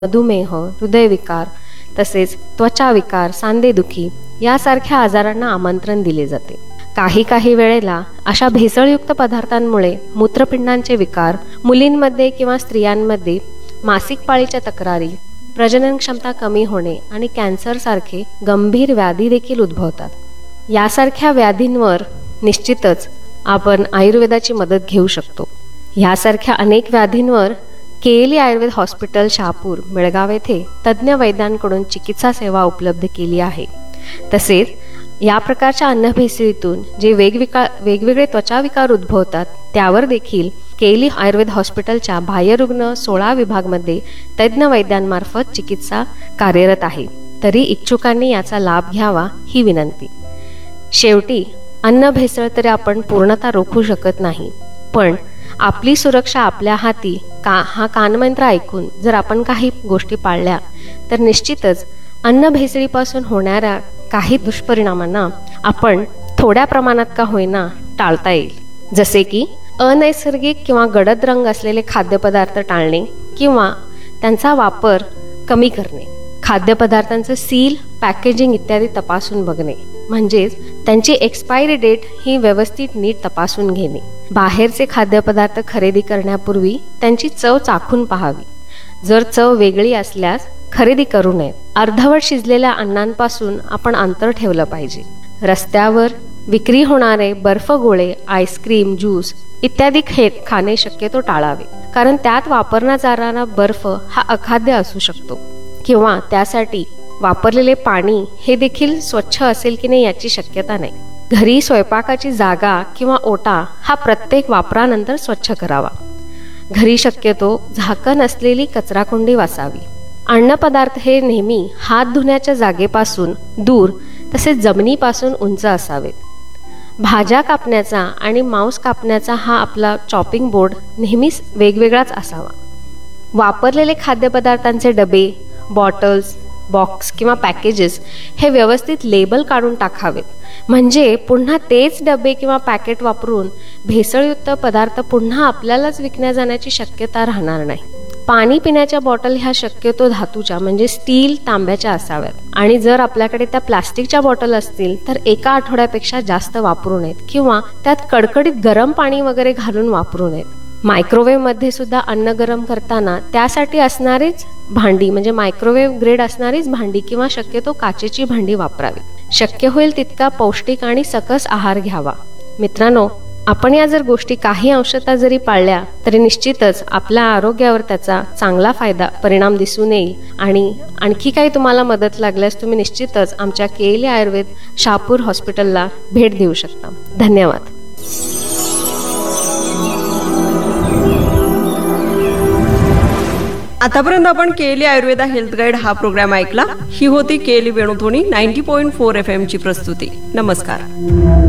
मधुमेह, हृदयविकार तसेच त्वचाविकार, सांधेदुखी यासारख्या आजारांना आमंत्रण दिले जाते. काही वेळेला अशा भेसळयुक्त पदार्थांमुळे मूत्रपिंडांचे विकार, मुलींमध्ये किंवा स्त्रियांमध्ये मासिक पाळीच्या तक्रारी, प्रजनन क्षमता कमी होणे आणि कॅन्सरसारखे गंभीर व्याधी देखील उद्भवतात. यासारख्या व्याधींवर निश्चितच आपण आयुर्वेदाची मदत घेऊ शकतो. यासारख्या अनेक व्याधींवर केएलई आयुर्वेद हॉस्पिटल शहापूर बेळगाव येथे तज्ज्ञ वैद्यांकडून चिकित्सा सेवा उपलब्ध केली आहे. तसेच या प्रकारच्या अन्नभेसळीतून जे वेगवेगळे त्वचाविकार उद्भवतात त्यावर देखील केएलई आयुर्वेद हॉस्पिटलच्या बाह्यरुग्ण 16 विभागमध्ये तज्ज्ञ वैद्यांमार्फत चिकित्सा कार्यरत आहे. तरी इच्छुकांनी याचा लाभ घ्यावा ही विनंती. शेवटी अन्न भेसळ तरी आपण पूर्णतः रोखू शकत नाही, पण आपली सुरक्षा आपल्या हाती हा कानमंत्र ऐकून जर आपण काही गोष्टी पाळल्या तर निश्चितच अन्न भेसळीपासून होणाऱ्या काही दुष्परिणामांना आपण थोड्या प्रमाणात का होईना टाळता येईल. जसे की अनैसर्गिक किंवा गडद रंग असलेले खाद्यपदार्थ टाळणे किंवा त्यांचा वापर कमी करणे, खाद्यपदार्थांचं सील, पॅकेजिंग इत्यादी तपासून बघणे, म्हणजेच त्यांची एक्सपायरी डेट ही व्यवस्थित नीट तपासून घेणे, बाहेरचे खाद्यपदार्थ खरेदी करण्यापूर्वी त्यांची चव चाखून पाहावी, जर चव वेगळी असल्यास खरेदी करू नये, अर्धवट शिजलेल्या अन्नांपासून आपण अंतर ठेवलं पाहिजे, रस्त्यावर विक्री होणारे बर्फ गोळे, आईस्क्रीम, ज्यूस इत्यादी खाणे शक्यतो टाळावे, कारण त्यात वापरण्यात जाणारा बर्फ हा अखाद्य असू शकतो किंवा त्यासाठी वापरलेले पाणी हे देखील स्वच्छ असेल की नाही याची शक्यता नाही. घरी स्वयंपाकाची जागा किंवा ओटा हा प्रत्येक वापरानंतर स्वच्छ करावा. घरी शक्यतो झाकण असलेली कचराकुंडी वासावी. अन्नपदार्थ हे नेहमी हात धुण्याच्या जागेपासून दूर तसेच जमिनीपासून उंच असावेत. भाज्या कापण्याचा आणि मांस कापण्याचा हा आपला चॉपिंग बोर्ड नेहमीच वेगवेगळाच असावा. वापरलेले खाद्यपदार्थांचे डबे, बॉटल्स, बॉक्स किंवा पॅकेजेस हे व्यवस्थित लेबल काढून टाकावेत, म्हणजे पुन्हा तेच डबे किंवा पॅकेट वापरून भेसळयुक्त पदार्थ पुन्हा आपल्यालाच विकण्या जाण्याची शक्यता राहणार नाही. पाणी पिण्याच्या बॉटल ह्या शक्यतो धातूच्या म्हणजे स्टील, तांब्याच्या असाव्यात आणि जर आपल्याकडे त्या प्लास्टिकच्या बॉटल असतील तर एका आठवड्यापेक्षा जास्त वापरू नयेत किंवा त्यात कडकडीत गरम पाणी वगैरे घालून वापरू नयेत. मायक्रोवेव्ह मध्ये सुद्धा अन्न गरम करताना त्यासाठी असणारीच भांडी म्हणजे मायक्रोवेव्ह ग्रेड असणारीच भांडी किंवा शक्यतो काचेची भांडी वापरावी. शक्य होईल तितका पौष्टिक आणि सकस आहार घ्यावा. मित्रांनो, आपण या जर गोष्टी काही अंशतः जरी पाळल्या तरी निश्चितच आपल्या आरोग्यावर त्याचा चांगला परिणाम दिसून येईल. आणि आणखी काही तुम्हाला मदत लागल्यास तुम्ही निश्चितच आमच्या केएलई आयुर्वेद शहापूर हॉस्पिटलला भेट देऊ शकता. धन्यवाद. आतापर्यंत आपण केएलई आयुर्वेदा हेल्थ गाईड हा प्रोग्राम ऐकला. ही होती केएलई वेणुध्वनी 90.4 FM ची प्रस्तुती. नमस्कार.